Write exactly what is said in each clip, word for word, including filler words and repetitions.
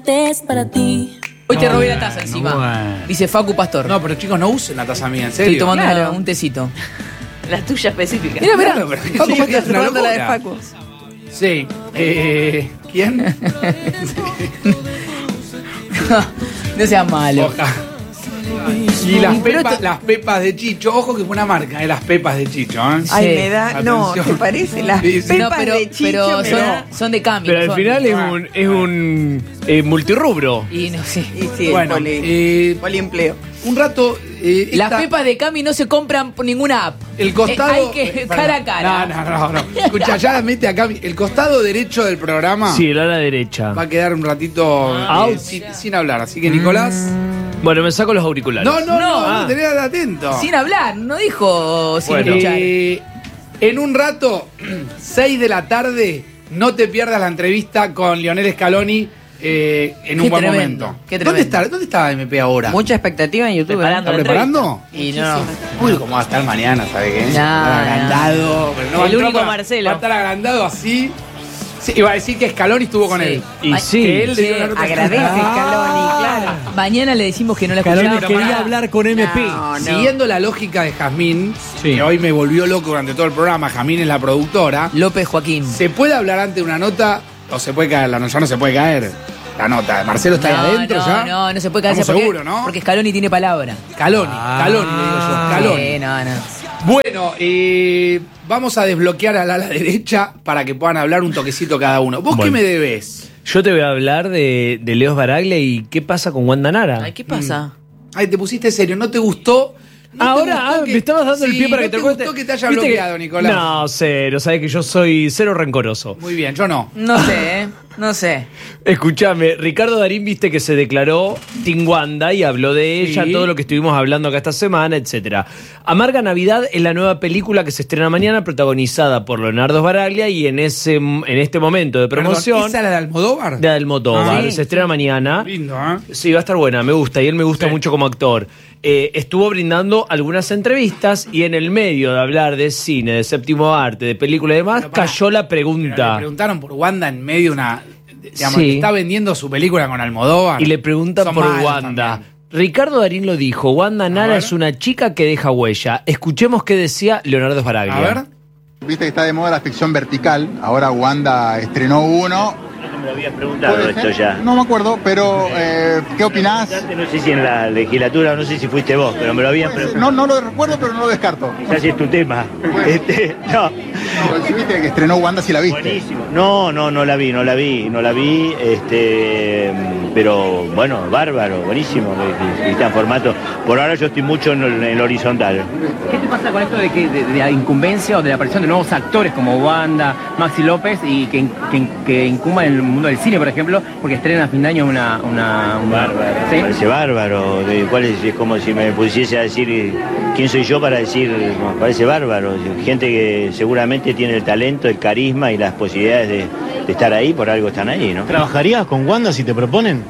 Es para ti. Hoy te robé la taza encima. bueno. Dice Facu Pastor. No, pero chicos, no usen la taza mía, en serio. Estoy tomando Claro. un tecito. La tuya específica. Mira, mira. Claro, pero Facu, sí, ¿cómo es una Robando la de locura. Facu. Sí. Eh, ¿Quién? No seas malo. Oja. Y las Pero pepas, esto- las pepas de Chicho. Ojo que fue una marca de las pepas de Chicho, ¿eh? Ay, Sí. me da. No, Atención. ¿te parece? Las Sí, sí. pepas No, pero, de Chicho pero me son, da. son de cambio. Pero al son- final es un, es un eh, multirrubro. Y no sé. Y sí, Bueno, el poli, eh, poliempleo. un rato. eh, Las esta- pepas de Cami no se compran por ninguna app. El costado. Eh, hay que eh, cara a perdón. cara. No, no, no, no. Escucha, ya la mete acá. El costado derecho del programa Sí, el ala derecha. va a quedar un ratito eh, Out. sin, sin hablar. Así que, Nicolás. Bueno, me saco los auriculares. No, no, no, No. no, tenés que estar atento. Sin hablar, no dijo sin Bueno. escuchar. Eh, en un rato, seis de la tarde, no te pierdas la entrevista con Lionel Scaloni eh, en un Qué buen tremendo, momento. qué ¿Dónde tremendo. está, ¿Dónde está M P ahora? Mucha expectativa en YouTube. ¿Está ¿eh? preparando? Y no. Uy, cómo va a estar mañana, ¿sabe qué? No, Va a estar agrandado. Pero no va a El entrar único para- Marcelo. Va a estar agrandado así. Sí, iba a decir que Scaloni estuvo con Sí. él. Y Ay, sí. Que él le dio Sí, una nota. Agradece, Scaloni, claro. Mañana le decimos que no la Scaloni escuchamos. quería hablar con M P. No, no. Siguiendo la lógica de Jazmín, Sí. que hoy me volvió loco durante todo el programa, Jazmín es la productora. López Joaquín. ¿Se puede hablar antes de una nota o se puede caer? La no, ya no se puede caer. La nota. Marcelo está ahí no, adentro no, ya. No, no se puede caer. Estamos porque, seguros, ¿no? Porque Scaloni tiene palabra. Scaloni, Scaloni, le digo yo. Scaloni. Sí, no, no. Bueno, eh, vamos a desbloquear al ala derecha para que puedan hablar un toquecito cada uno. ¿Vos qué Bueno. me debes? Yo te voy a hablar de, de Leos Baraglia y qué pasa con Wanda Nara. Ay, ¿qué pasa? Ay, te pusiste serio, ¿no te gustó? ¿No te Ahora, gustó ah, que- me estabas dando el Sí, pie para ¿no que te, te cuente. gustó que te haya ¿Viste bloqueado, Nicolás? No, cero, sabes que yo soy cero rencoroso. Muy bien, yo no. No sé, ¿eh? No sé. Escúchame, Ricardo Darín viste que se declaró Team Wanda y habló de ella, Sí. todo lo que estuvimos hablando acá esta semana, etcétera. Amarga Navidad es la nueva película que se estrena mañana, protagonizada por Leonardo Baraglia y en ese en este momento de promoción Perdón, ¿esa es la de Almodóvar? de Almodóvar. Ah, se estrena mañana. Lindo, ¿eh? Sí, va a estar buena, me gusta y él me gusta Sí. mucho como actor. Eh, estuvo brindando algunas entrevistas y en el medio de hablar de cine, de séptimo arte, de película y demás, Pero pará, cayó la Pero le pregunta. preguntaron por Wanda en medio de una. Digamos, Sí. que está vendiendo su película con Almodóvar. Y le preguntan Son por malos Wanda. también. Ricardo Darín lo dijo, Wanda Nara ver. es una chica que deja huella. Escuchemos qué decía Leonardo Baraglia. A ver. Viste que está de moda la ficción vertical. Ahora Wanda estrenó uno. Me lo habías preguntado ¿Puede esto ser? ya. No me acuerdo, pero eh, ¿qué opinás? No sé si en la legislatura, no sé si fuiste vos, pero me lo habían preguntado. No, no lo recuerdo, pero no lo descarto. Quizás es tu tema. Este, no. Pero si viste que estrenó Wanda, si la viste. Buenísimo. No, no, no la vi, no la vi, no la vi, este, pero bueno, bárbaro, buenísimo, que, que está en formato. Por ahora yo estoy mucho en el, en el horizontal. ¿Qué te pasa con esto de, que, de, de la incumbencia o de la aparición de nuevos actores como Wanda, Maxi López y que, que, que incumban en el mundo del cine, por ejemplo, porque estrenan a fin de año una... una, una- Bárbaro, ¿Sí? me parece bárbaro. De, ¿cuál es? Es como si me pusiese a decir eh, quién soy yo para decir, me parece bárbaro. Gente que seguramente tiene el talento, el carisma y las posibilidades de, de estar ahí, por algo están ahí, ¿no? ¿Trabajarías con Wanda si te proponen?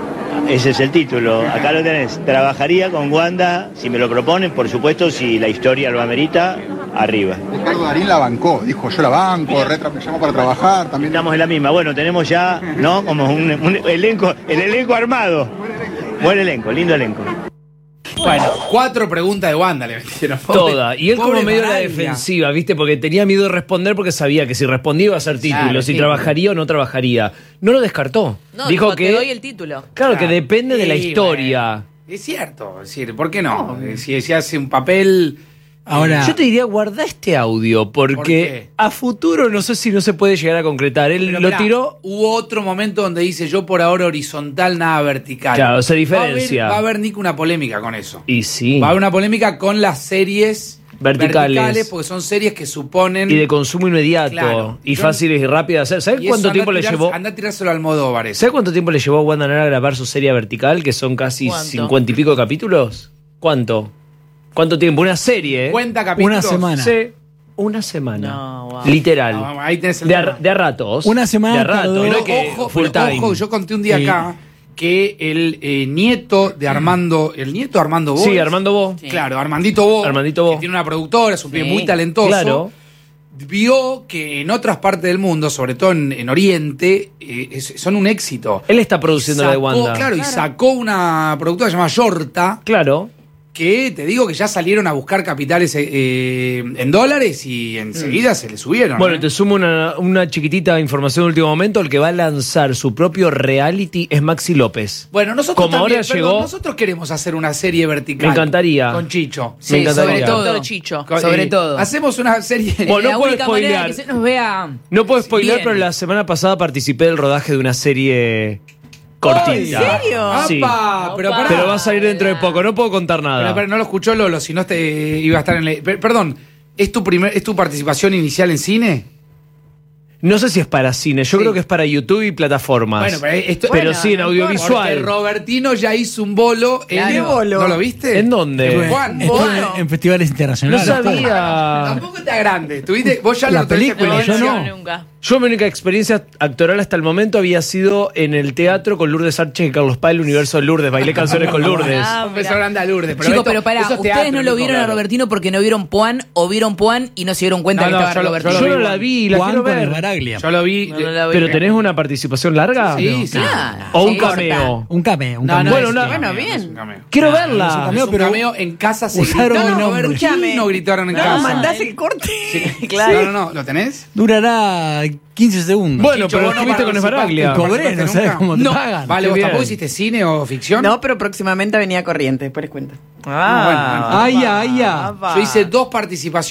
Ese es el título, acá lo tenés. Trabajaría con Wanda, si me lo proponen, por supuesto, si la historia lo amerita, arriba. Ricardo Darín la bancó. Dijo, yo la banco, retra, me llamo para trabajar. También. Estamos en la misma. Bueno, tenemos ya, ¿no? Como un, un elenco, el elenco armado. Buen elenco, lindo elenco. Bueno, cuatro preguntas de Wanda le metieron. Pobre- Toda. Y él como pobre medio a la Baraglia. defensiva, ¿viste? Porque tenía miedo de responder porque sabía que si respondía iba a ser título, Claro, si sí. trabajaría o no trabajaría. No lo descartó. No, Dijo dijo, que... te doy el título. Claro, que depende de la Sí, historia. bueno, es cierto, es decir, ¿por qué no? Eh, Si se hace un papel. Ahora, Yo te diría, guarda este audio, porque ¿Por qué? a futuro no sé si no se puede llegar a concretar. Él Pero lo mirá, tiró... Hubo otro momento donde dice yo por ahora horizontal, nada vertical. Claro, se Va a diferencia. haber, va a haber Nico, una polémica con eso. Y sí. Va a haber una polémica con las series Verticales. porque son series que suponen. Y de consumo inmediato. Claro. Y Yo- fáciles y rápidas de hacer. ¿Sabes y eso cuánto anda tiempo a le tirar- llevó? Anda a tirárselo al Almodóvar eso. ¿Sabes cuánto tiempo le llevó a Wanda Nara a grabar su serie vertical? Que son casi ¿Cuánto? cincuenta y pico capítulos. ¿Cuánto? ¿Cuánto tiempo? Una serie, ¿eh? Cuenta capítulos. una semana. Sí. Una semana. No, wow. Literal. No, ahí tenés el de, a, tema. de a ratos. Una semana De a ratos. tardó. No Pero es que ojo, full pero time. ojo, yo conté un día Sí. acá que el eh, nieto de Armando, el nieto de Armando Bo. Sí, Armando Bo. Sí. Claro, Armandito Bo. Armandito Bo. Que tiene una productora, es un pibe Sí. muy talentoso. Claro. vio que en otras partes del mundo, sobre todo en, en Oriente, eh, es- son un éxito. Él está produciendo la de Sacó- Wanda. Claro, y sacó una productora llamada Yorta, Claro. que te digo que ya salieron a buscar capitales eh, eh, en dólares y enseguida se le subieron. Bueno, ¿eh? te sumo una, una chiquitita información de último momento. El que va a lanzar su propio reality es Maxi López. Bueno, nosotros Como también, ahora perdón, llegó- nosotros queremos hacer una serie vertical. Me encantaría. Con Chicho. Sí, Me encantaría. sobre todo. Todo Chicho. Con- Sobre eh, todo. Hacemos una serie. Bueno, la no puedo única manera de spoilear. que se nos vea. No puedo spoiler, bien. pero la semana pasada participé del rodaje de una serie cortita. ¿En serio? Sí. ¡Apa! Pero, pará. Pero va a salir dentro de poco, no puedo contar nada. Pero, pero no lo escuchó Lolo, si no te iba a estar en la... per- Perdón, ¿es tu, primer, ¿es tu participación inicial en cine? No sé si es para cine, yo Sí. creo que es para YouTube y plataformas. Bueno, pero esto- Pero bueno, sí, en no audiovisual. Porque Robertino ya hizo un bolo. en- Claro. ¿Qué bolo? ¿No lo viste? ¿En dónde? Eh, Estuve- Juan, estuve vos en, en festivales No internacionales. sabía. tampoco te agrande. ¿Tuviste? Vos ya La lo tenés película, yo experiencia. no. Nunca. Yo mi única experiencia actoral hasta el momento había sido en el teatro con Lourdes Arches y Carlos Paz, el universo de Lourdes. Bailé canciones con Lourdes. Ah, Un beso grande a Lourdes. Pero Chicos, esto- pero pará, eso es ustedes teatro, no lo loco, vieron a claro. Robertino porque no vieron Puan o vieron Puan y no se dieron cuenta No, que no, estaba yo lo- Robertino. Yo no la vi, la Juan quiero con el ver. Baraglia. Yo lo vi. No, no la vi. ¿Pero tenés una participación larga? Sí, sí. Ah, ¿O un sí. cameo? Un cameo, un No, no, cameo. Bueno, es una- un bueno, cameo, bien. no es un cameo. Quiero Ah, verla. es un cameo, Es un pero cameo en casa se usaron gritaron. mi nombre. Robertino gritaron en No, casa. mandás el corte. No, no, no. ¿Lo tenés? durará quince segundos. Bueno, Chicho, pero vos no estuviste con participaste. Esbaraglia. ¿No Cobré, no participaste sabes nunca? cómo te No. pagan. Vale, Qué ¿vos bien. tampoco hiciste cine o ficción? No, pero próximamente Avenida Corriente, después les cuento. Ah, Ay, ay, ay. Yo hice dos participaciones